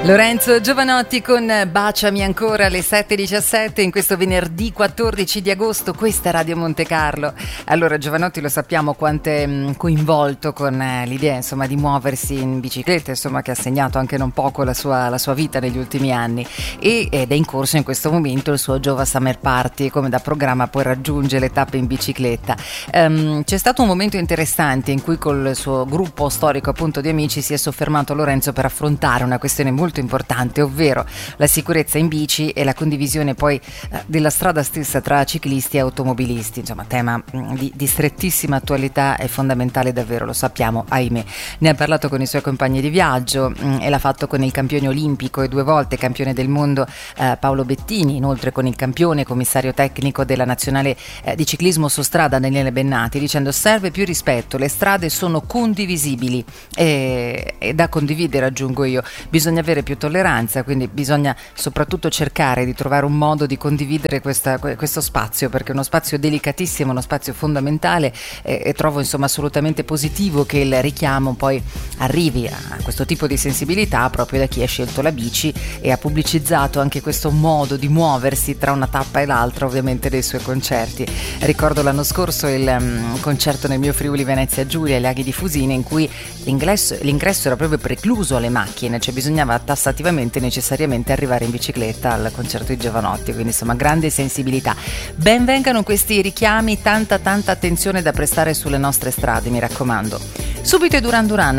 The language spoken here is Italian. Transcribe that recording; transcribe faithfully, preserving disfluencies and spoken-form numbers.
Lorenzo Giovanotti con Baciami ancora alle sette e diciassette in questo venerdì quattordici di agosto. Questa è Radio Monte Carlo. Allora, Giovanotti lo sappiamo quanto è mh, coinvolto con eh, l'idea insomma di muoversi in bicicletta, insomma, che ha segnato anche non poco la sua, la sua vita negli ultimi anni, e, ed è in corso in questo momento il suo Giova Summer Party, come da programma poi raggiunge le tappe in bicicletta. Um, c'è stato un momento interessante in cui col suo gruppo storico appunto di amici si è soffermato Lorenzo per affrontare una questione molto importante, ovvero la sicurezza in bici e la condivisione poi eh, della strada stessa tra ciclisti e automobilisti, insomma tema mh, di, di strettissima attualità e fondamentale davvero, lo sappiamo, ahimè. Ne ha parlato con i suoi compagni di viaggio mh, e l'ha fatto con il campione olimpico e due volte campione del mondo eh, Paolo Bettini, inoltre con il campione commissario tecnico della nazionale eh, di ciclismo su strada Daniele Bennati, dicendo: serve più rispetto, le strade sono condivisibili e, e da condividere, aggiungo io, bisogna avere più tolleranza, quindi bisogna soprattutto cercare di trovare un modo di condividere questa, questo spazio, perché è uno spazio delicatissimo, uno spazio fondamentale, e, e trovo insomma assolutamente positivo che il richiamo poi arrivi a questo tipo di sensibilità proprio da chi ha scelto la bici e ha pubblicizzato anche questo modo di muoversi tra una tappa e l'altra, ovviamente dei suoi concerti. Ricordo l'anno scorso il um, concerto nel mio Friuli Venezia Giulia ai Laghi di Fusina, in cui l'ingresso, l'ingresso era proprio precluso alle macchine, cioè bisognava tassativamente necessariamente arrivare in bicicletta al concerto di Giovanotti, quindi insomma grande sensibilità. Ben vengano questi richiami, tanta tanta attenzione da prestare sulle nostre strade, mi raccomando. Subito è Duran Duran.